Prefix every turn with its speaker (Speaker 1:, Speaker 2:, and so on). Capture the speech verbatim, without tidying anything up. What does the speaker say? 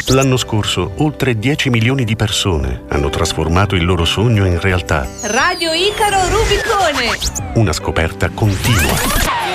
Speaker 1: L'anno scorso, oltre dieci milioni di persone hanno trasformato il loro sogno in realtà.
Speaker 2: Radio Icaro Rubicone.
Speaker 1: Una scoperta continua.